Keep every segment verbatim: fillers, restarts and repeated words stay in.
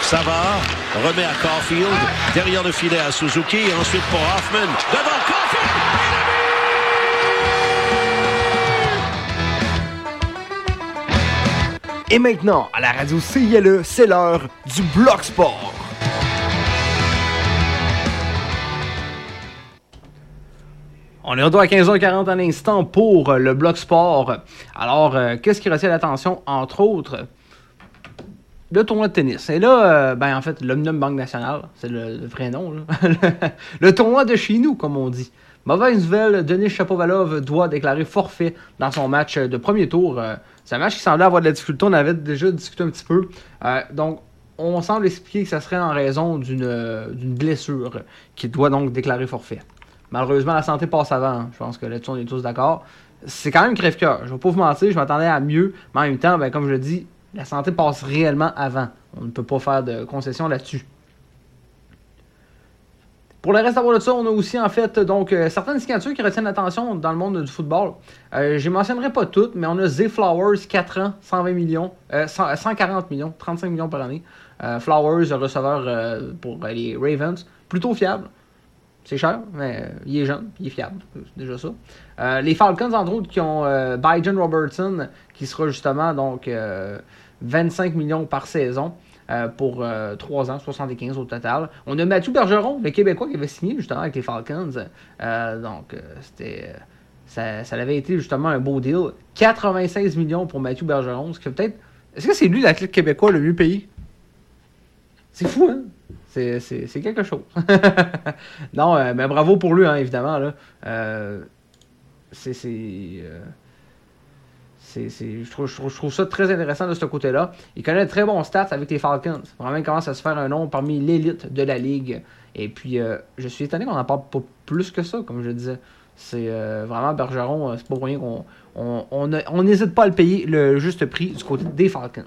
Savard remet à Caulfield. Derrière le filet à Suzuki. Et ensuite pour Hoffman. Devant Caulfield. Et maintenant, à la radio C I L E, c'est l'heure du Bloc Sport. On est retour à quinze heures quarante en instant pour le Bloc Sport. Alors, euh, qu'est-ce qui retient l'attention? Entre autres, le tournoi de tennis. Et là, euh, ben en fait, l'Omnium Banque Nationale, c'est le, le vrai nom, là. Le tournoi de chez nous, comme on dit. Mauvaise nouvelle, Denis Shapovalov doit déclarer forfait dans son match de premier tour. Euh, c'est un match qui semblait avoir de la difficulté, on avait déjà discuté un petit peu. Euh, donc, on semble expliquer que ça serait en raison d'une, euh, d'une blessure qu'il doit donc déclarer forfait. Malheureusement, la santé passe avant. Je pense que là-dessus, on est tous d'accord. C'est quand même crève-cœur. Je vais pas vous mentir, je m'attendais à mieux. Mais en même temps, ben, comme je le dis, la santé passe réellement avant. On ne peut pas faire de concession là-dessus. Pour le reste à part de ça, on a aussi en fait donc euh, certaines signatures qui retiennent l'attention dans le monde du football. Euh, je ne mentionnerai pas toutes, mais on a Zay Flowers, quatre ans, cent vingt millions, euh, cent, cent quarante millions, trente-cinq millions par année. Euh, Flowers, le receveur euh, pour euh, les Ravens, plutôt fiable. C'est cher, mais euh, il est jeune, il est fiable, c'est déjà ça. Euh, les Falcons, entre autres, qui ont euh, Bijan Robertson, qui sera justement donc euh, vingt-cinq millions par saison. Euh, pour euh, trois ans, soixante-quinze au total. On a Mathieu Bergeron, le Québécois, qui avait signé justement avec les Falcons. Euh, donc, euh, c'était, euh, ça, ça avait été justement un beau deal. quatre-vingt-seize millions pour Mathieu Bergeron. Ce que peut-être. Est-ce que c'est lui l'athlète québécois le mieux payé? C'est fou, hein? C'est, c'est, c'est quelque chose. non, euh, mais bravo pour lui, hein, évidemment. Là. Euh, c'est. c'est euh, C'est, c'est, je, trouve, je, trouve, je trouve ça très intéressant de ce côté-là. Il connaît de très bons stats avec les Falcons. Vraiment, il commence à se faire un nom parmi l'élite de la Ligue. Et puis, euh, je suis étonné qu'on n'en parle pas plus que ça, comme je disais. C'est euh, vraiment Bergeron, c'est pas pour rien qu'on on, on, on n'hésite pas à le payer le juste prix du côté des Falcons.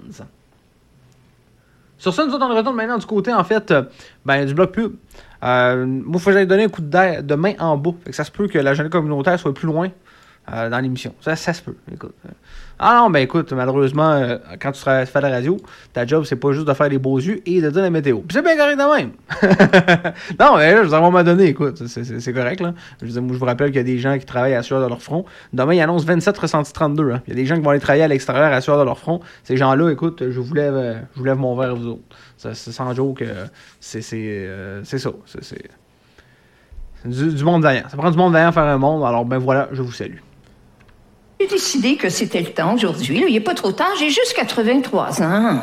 Sur ça, nous autres, on retourne maintenant du côté, en fait, euh, ben, du bloc pub. Euh, moi, il faut que j'aille donner un coup de, d'air, de main en bas. Fait que ça se peut que l'agenda communautaire soit plus loin. Euh, dans l'émission. Ça, ça se peut. Écoute. Ah non, ben écoute, malheureusement, euh, quand tu fais de la radio, ta job, c'est pas juste de faire les beaux yeux et de dire la météo. Puis c'est bien correct de même. non, mais là, je vous ai vraiment donné, écoute, c'est, c'est, c'est correct, là. Je, veux dire, moi, je vous rappelle qu'il y a des gens qui travaillent à sueur de leur front. Demain, ils annoncent vingt-sept ressentis trente-deux. Hein. Il y a des gens qui vont aller travailler à l'extérieur à sueur de leur front. Ces gens-là, écoute, je vous lève, euh, je vous lève mon verre à vous autres. Ça, c'est sans joke, euh, c'est, c'est, euh, c'est ça. C'est, c'est, c'est du, du monde vaillant. Ça prend du monde vaillant à faire un monde. Alors, ben voilà, je vous salue. J'ai décidé que c'était le temps aujourd'hui. Il n'est pas trop tard, j'ai juste quatre-vingt-trois ans.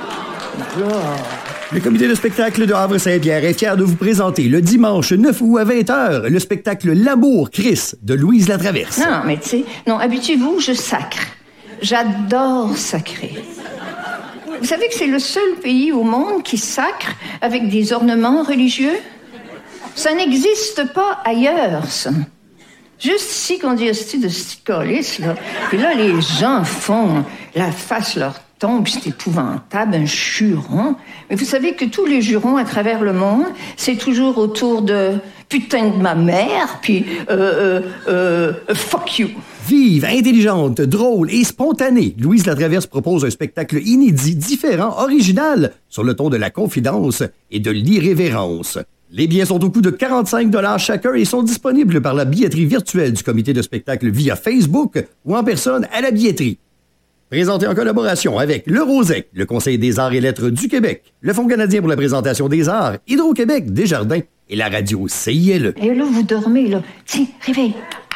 Le comité de spectacle de Havre-Saint-Pierre est fier de vous présenter le dimanche neuf août à vingt heures le spectacle L'amour, Chris de Louise Latraverse. Non, mais tu sais, non, habituez-vous, je sacre. J'adore sacrer. Vous savez que c'est le seul pays au monde qui sacre avec des ornements religieux? Ça n'existe pas ailleurs, ça. Juste ici qu'on dit hostie de sticolis, là. Puis là, les gens font la face leur tombe, puis c'est épouvantable, un juron. Mais vous savez que tous les jurons à travers le monde, c'est toujours autour de putain de ma mère, puis euh, euh, euh, fuck you. Vive, intelligente, drôle et spontanée, Louise Latraverse propose un spectacle inédit, différent, original, sur le ton de la confidence et de l'irrévérence. Les billets sont au coût de quarante-cinq dollars chacun et sont disponibles par la billetterie virtuelle du comité de spectacle via Facebook ou en personne à la billetterie. Présenté en collaboration avec le Rosec, le Conseil des arts et lettres du Québec, le Fonds canadien pour la présentation des arts, Hydro-Québec, Desjardins et la radio C I L E. Et là, vous dormez, là. Tiens, réveille.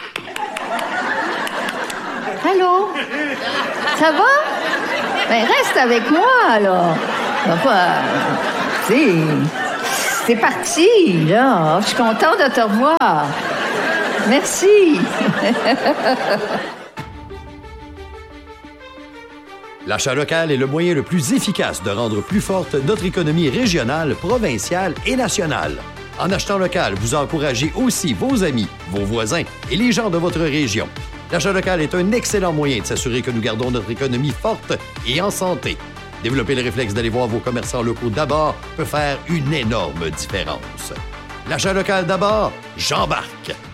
Allô? Ça va? Ben, reste avec moi, alors. Enfin, tu sais... C'est parti, là. Je suis contente de te revoir. Merci. L'achat local est le moyen le plus efficace de rendre plus forte notre économie régionale, provinciale et nationale. En achetant local, vous encouragez aussi vos amis, vos voisins et les gens de votre région. L'achat local est un excellent moyen de s'assurer que nous gardons notre économie forte et en santé. Développer le réflexe d'aller voir vos commerçants locaux d'abord peut faire une énorme différence. L'achat local d'abord, j'embarque.